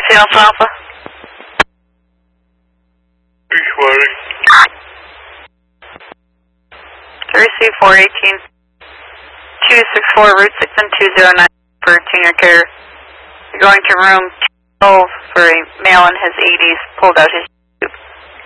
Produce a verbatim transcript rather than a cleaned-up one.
C Alpha Alpha. Reporting. three C four eighteen. two six four, Route six and two zero nine for senior care. You're going to room twelve for a male in his eighties, pulled out his